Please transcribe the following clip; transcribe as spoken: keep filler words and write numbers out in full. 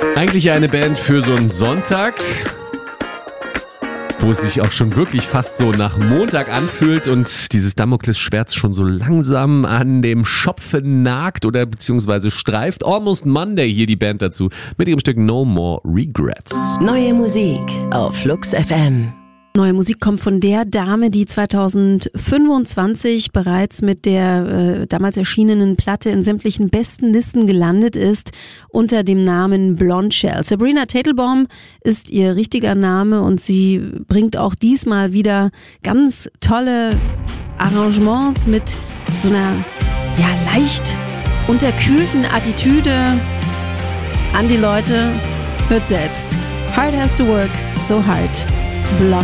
Eigentlich eine Band für so einen Sonntag, wo es sich auch schon wirklich fast so nach Montag anfühlt und dieses Damoklesschwert schon so langsam an dem Schopfe nagt oder beziehungsweise streift. Almost Monday, hier die Band dazu, mit ihrem Stück No More Regrets. Neue Musik auf Flux F M. Neue Musik kommt von der Dame, die zweitausendfünfundzwanzig bereits mit der äh, damals erschienenen Platte in sämtlichen besten Listen gelandet ist, unter dem Namen Blonde Shell. Sabrina Teitelbaum ist ihr richtiger Name und sie bringt auch diesmal wieder ganz tolle Arrangements mit so einer ja leicht unterkühlten Attitüde an die Leute. Hört selbst. Hard has to work, so hard. Blonde